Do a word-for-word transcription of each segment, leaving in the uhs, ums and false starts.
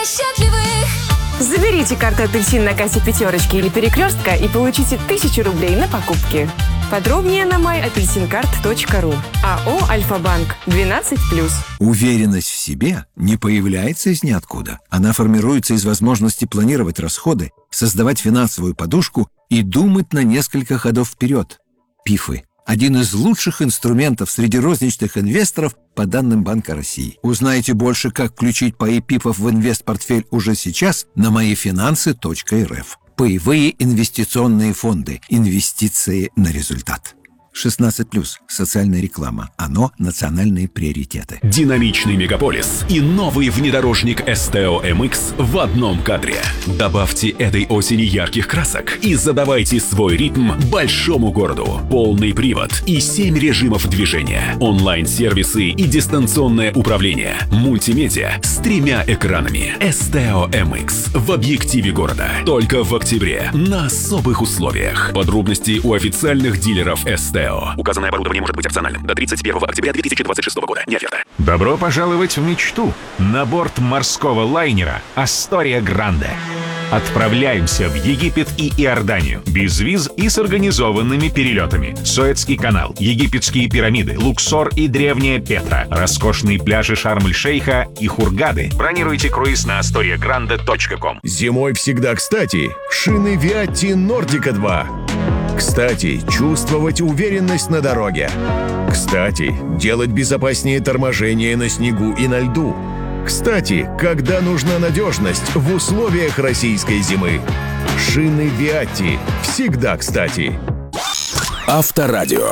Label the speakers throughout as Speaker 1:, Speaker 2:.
Speaker 1: счастливых.
Speaker 2: Заберите карту «Апельсин» на кассе «Пятерочки» или «Перекрестка» и получите тысячу рублей на покупки. Подробнее на май апельсин карт точка ру. АО «Альфа-банк» двенадцать плюс.
Speaker 3: Уверенность в себе не появляется из ниоткуда. Она формируется из возможности планировать расходы, создавать финансовую подушку и думать на несколько ходов вперед. ПИФы – один из лучших инструментов среди розничных инвесторов по данным Банка России. Узнайте больше, как включить паи ПИФов в инвестпортфель уже сейчас на мои финансы точка эр эф. Паевые инвестиционные фонды. Инвестиции на результат. шестнадцать плюс. Социальная реклама. Оно – национальные приоритеты.
Speaker 4: Динамичный мегаполис и новый внедорожник эс тэ о эм икс в одном кадре. Добавьте этой осени ярких красок и задавайте свой ритм большому городу. Полный привод и семь режимов движения. Онлайн-сервисы и дистанционное управление. Мультимедиа с тремя экранами. эс тэ о эм икс в объективе города. Только в октябре на особых условиях. Подробности у официальных дилеров эс тэ о. Указанное оборудование может быть опциональным до тридцать первого октября две тысячи двадцать шестого года. Не оферта.
Speaker 5: Добро пожаловать в мечту на борт морского лайнера «Астория Гранде». Отправляемся в Египет и Иорданию без виз и с организованными перелетами. Суэцкий канал, египетские пирамиды, Луксор и древняя Петра, роскошные пляжи Шарм-эль-Шейха и Хургады. Бронируйте круиз на астория гранде точка ком.
Speaker 6: Зимой всегда кстати. Шины Виатти Нордика два. Кстати, чувствовать уверенность на дороге. Кстати, делать безопаснее торможение на снегу и на льду. Кстати, когда нужна надежность в условиях российской зимы. Шины Виатти. Всегда кстати.
Speaker 4: Авторадио.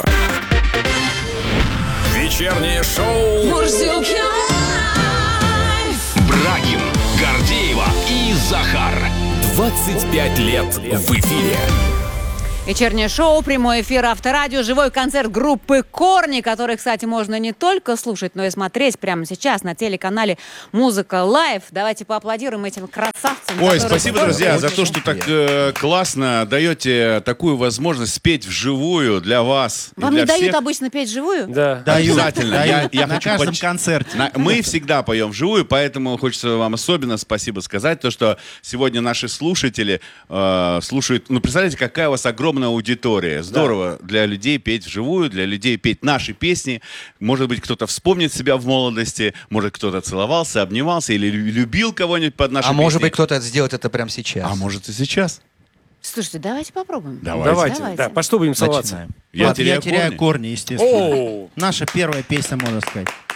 Speaker 7: Вечернее шоу
Speaker 1: Мурзилки лайф.
Speaker 4: Брагин, Гордеева и Захар. двадцать пять лет в эфире.
Speaker 8: Вечернее шоу, прямой эфир Авторадио, живой концерт группы «Корни», который, кстати, можно не только слушать, но и смотреть прямо сейчас на телеканале «Музыка Лайв». Давайте поаплодируем этим красавцам.
Speaker 9: Ой, спасибо, друзья, за то, что так э, классно даете такую возможность спеть вживую для вас.
Speaker 8: Вам
Speaker 9: для
Speaker 8: не дают
Speaker 9: всех.
Speaker 8: обычно петь вживую?
Speaker 9: Да. Обязательно.
Speaker 10: Дают.
Speaker 9: Я, я
Speaker 10: На
Speaker 9: хочу
Speaker 10: каждом
Speaker 9: поч-
Speaker 10: концерте.
Speaker 9: На- мы всегда поем вживую, поэтому хочется вам особенно спасибо сказать, то, что сегодня наши слушатели э, слушают. Ну, представляете, какая у вас огромная аудитория. Здорово да. для людей петь вживую, для людей петь наши песни. Может быть, кто-то вспомнит себя в молодости, может, кто-то целовался, обнимался или любил кого-нибудь под наши
Speaker 11: А
Speaker 9: песни.
Speaker 11: может быть, кто-то сделает это прямо сейчас.
Speaker 9: А может и сейчас.
Speaker 8: Слушайте, давайте попробуем.
Speaker 9: Давайте.
Speaker 10: Давайте,
Speaker 8: Давайте.
Speaker 10: да, поступим целоваться.
Speaker 11: Начинаем.
Speaker 9: Я,
Speaker 10: Вот,
Speaker 9: теряю,
Speaker 10: я теряю
Speaker 9: корни.
Speaker 10: корни, естественно.
Speaker 9: О!
Speaker 10: Наша первая песня, можно сказать.